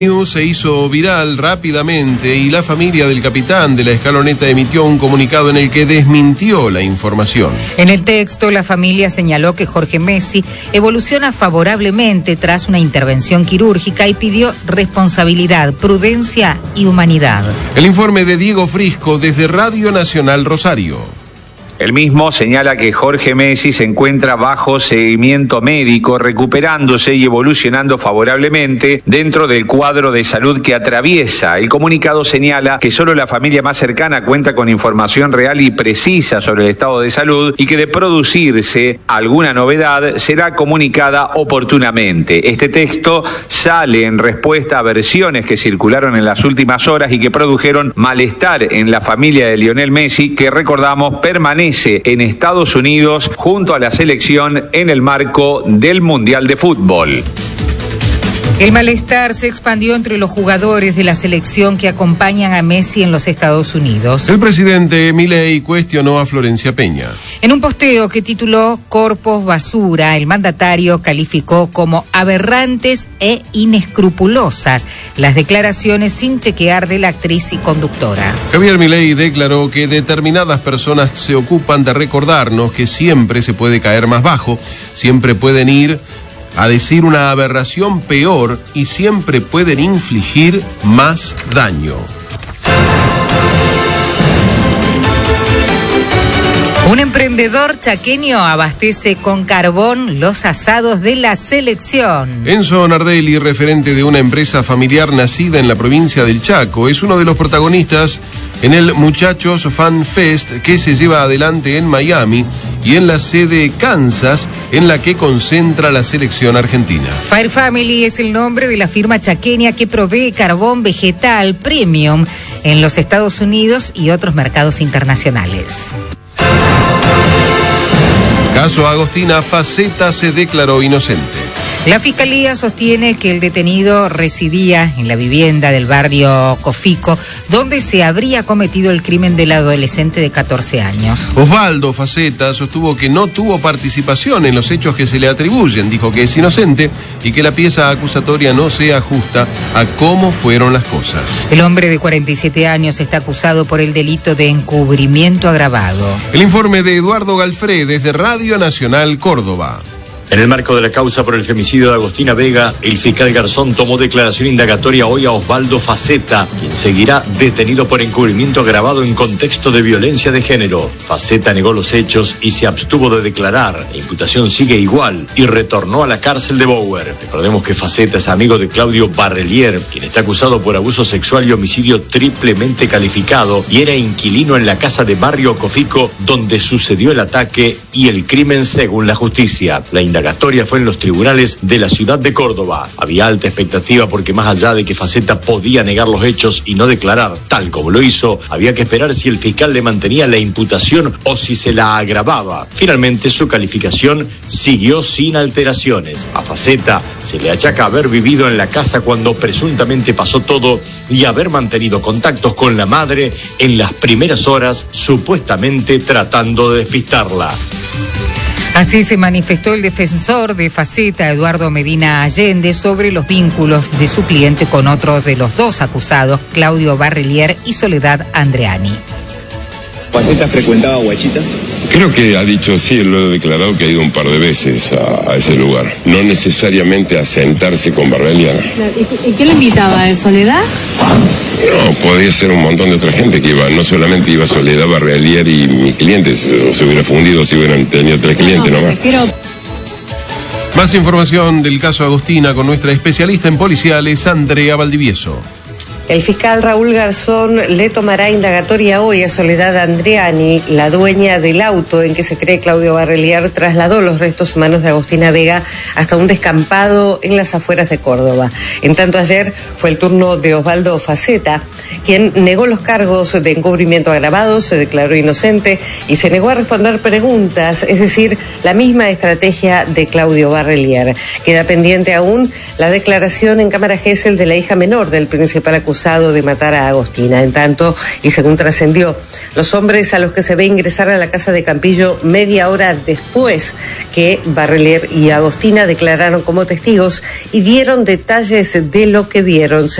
Se hizo viral rápidamente y la familia del capitán de la Escaloneta emitió un comunicado en el que desmintió la información. En el texto, la familia señaló que Jorge Messi evoluciona favorablemente tras una intervención quirúrgica y pidió responsabilidad, prudencia y humanidad. El informe de Diego Frisco desde Radio Nacional Rosario. El mismo señala que Jorge Messi se encuentra bajo seguimiento médico, recuperándose y evolucionando favorablemente dentro del cuadro de salud que atraviesa. El comunicado señala que solo la familia más cercana cuenta con información real y precisa sobre el estado de salud y que de producirse alguna novedad será comunicada oportunamente. Este texto sale en respuesta a versiones que circularon en las últimas horas y que produjeron malestar en la familia de Lionel Messi, que recordamos permanece en Estados Unidos junto a la selección en el marco del Mundial de Fútbol. El malestar se expandió entre los jugadores de la selección que acompañan a Messi en los Estados Unidos. El presidente Milei cuestionó a Florencia Peña. En un posteo que tituló Corpos Basura, el mandatario calificó como aberrantes e inescrupulosas las declaraciones sin chequear de la actriz y conductora. Javier Milei declaró que determinadas personas se ocupan de recordarnos que siempre se puede caer más bajo, siempre pueden ir a decir una aberración peor y siempre pueden infligir más daño. Un emprendedor chaqueño abastece con carbón los asados de la selección. Enzo Nardelli, referente de una empresa familiar nacida en la provincia del Chaco, es uno de los protagonistas en el Muchachos Fan Fest que se lleva adelante en Miami y en la sede Kansas, en la que concentra la selección argentina. Fire Family es el nombre de la firma chaqueña que provee carbón vegetal premium en los Estados Unidos y otros mercados internacionales. Caso Agostina, Faceta se declaró inocente. La Fiscalía sostiene que el detenido residía en la vivienda del barrio Cofico, donde se habría cometido el crimen del adolescente de 14 años. Osvaldo Faceta sostuvo que no tuvo participación en los hechos que se le atribuyen. Dijo que es inocente y que la pieza acusatoria no se ajusta a cómo fueron las cosas. El hombre de 47 años está acusado por el delito de encubrimiento agravado. El informe de Eduardo Galfré desde Radio Nacional Córdoba. En el marco de la causa por el femicidio de Agostina Vega, el fiscal Garzón tomó declaración indagatoria hoy a Osvaldo Faceta, quien seguirá detenido por encubrimiento agravado en contexto de violencia de género. Faceta negó los hechos y se abstuvo de declarar. La imputación sigue igual y retornó a la cárcel de Bower. Recordemos que Faceta es amigo de Claudio Barrelier, quien está acusado por abuso sexual y homicidio triplemente calificado y era inquilino en la casa de Barrio Cofico, donde sucedió el ataque y el crimen según la justicia. La indagatoria fue en los tribunales de la ciudad de Córdoba. Había alta expectativa porque más allá de que Faceta podía negar los hechos y no declarar tal como lo hizo, había que esperar si el fiscal le mantenía la imputación o si se la agravaba. Finalmente su calificación siguió sin alteraciones. A Faceta se le achaca haber vivido en la casa cuando presuntamente pasó todo y haber mantenido contactos con la madre en las primeras horas, supuestamente tratando de despistarla. Así se manifestó el defensor de Faceta, Eduardo Medina Allende, sobre los vínculos de su cliente con otros de los dos acusados, Claudio Barrelier y Soledad Andreani. ¿Faceta frecuentaba Huachitas? Creo que ha dicho, sí, él lo ha declarado que ha ido un par de veces a ese lugar. No necesariamente a sentarse con Barrelier. ¿Y quién lo invitaba? ¿En Soledad? No, podía ser un montón de otra gente que iba. No solamente iba Soledad, Barrelier y mi cliente. Se hubiera fundido si hubieran tenido 3 clientes nomás. Más información del caso Agostina con nuestra especialista en policiales, Andrea Valdivieso. El fiscal Raúl Garzón le tomará indagatoria hoy a Soledad Andreani, la dueña del auto en que se cree Claudio Barrelier trasladó los restos humanos de Agostina Vega hasta un descampado en las afueras de Córdoba. En tanto, ayer fue el turno de Osvaldo Faceta, quien negó los cargos de encubrimiento agravado, se declaró inocente y se negó a responder preguntas, es decir, la misma estrategia de Claudio Barrelier. Queda pendiente aún la declaración en cámara Gesell de la hija menor del principal acusado de matar a Agostina. En tanto, y según trascendió, los hombres a los que se ve ingresar a la casa de Campillo media hora después que Barrelier y Agostina declararon como testigos y dieron detalles de lo que vieron.